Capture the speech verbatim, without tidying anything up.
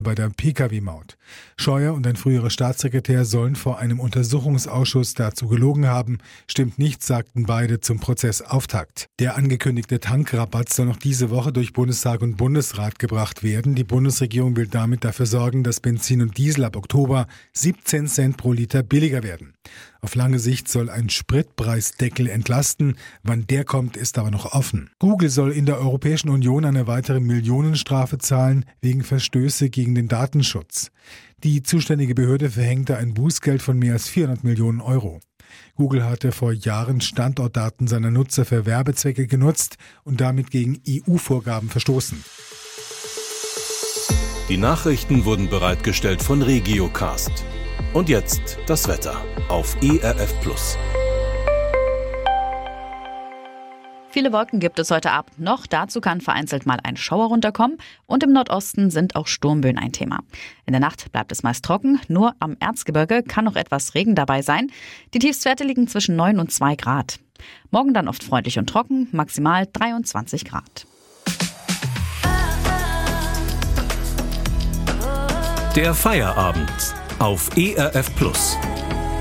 bei der Pkw Maut. Scheuer und ein früherer Staatssekretär sollen vor einem Untersuchungsausschuss dazu gelogen haben. Stimmt nicht, sagten beide zum Prozessauftakt. Der angekündigte Tankrabatt soll noch diese Woche durch Bundestag und Bundesrat gebracht werden. Die Bundesregierung will damit dafür sorgen, dass Benzin und Diesel ab Oktober siebzehn Cent pro Liter billiger werden. Auf lange Sicht soll ein Spritpreisdeckel entlasten. Wann der kommt, ist aber noch offen. Google soll in der Europäischen Union eine weitere Millionenstrafe zahlen wegen Verstöße gegen den Datenschutz. Die zuständige Behörde verhängte ein Bußgeld von mehr als vierhundert Millionen Euro. Google hatte vor Jahren Standortdaten seiner Nutzer für Werbezwecke genutzt und damit gegen E U-Vorgaben verstoßen. Die Nachrichten wurden bereitgestellt von Regiocast. Und jetzt das Wetter auf E R F Plus. Viele Wolken gibt es heute Abend noch. Dazu kann vereinzelt mal ein Schauer runterkommen. Und im Nordosten sind auch Sturmböen ein Thema. In der Nacht bleibt es meist trocken. Nur am Erzgebirge kann noch etwas Regen dabei sein. Die Tiefstwerte liegen zwischen neun und zwei Grad. Morgen dann oft freundlich und trocken, maximal dreiundzwanzig Grad. Der Feierabend auf E R F Plus.